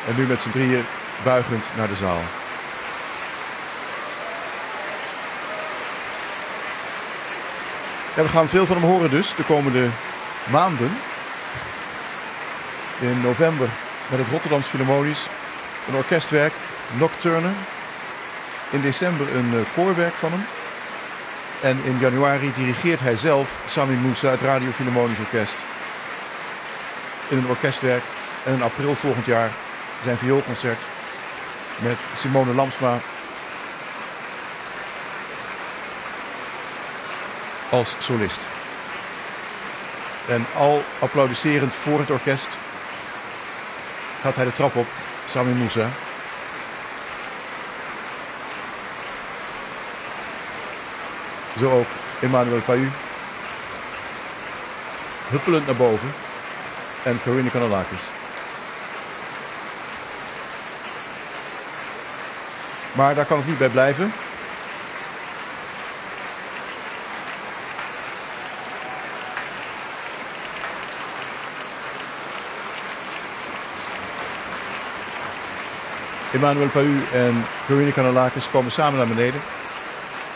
En nu met z'n drieën buigend naar de zaal. Ja, we gaan veel van hem horen dus de komende maanden. In november met het Rotterdams Philharmonisch een orkestwerk, Nocturne. In december een koorwerk van hem. En in januari dirigeert hij zelf Sami Moussa, het Radio Philharmonisch Orkest, in een orkestwerk. En in april volgend jaar zijn vioolconcert met Simone Lamsma als solist. En al applaudisserend voor het orkest gaat hij de trap op, Sami Moussa. Zo ook Emmanuel Pahud. Huppelend naar boven. En Corinne Kanellakis. Maar daar kan het niet bij blijven. Emmanuel Pahud en Corinne Kanellakis komen samen naar beneden.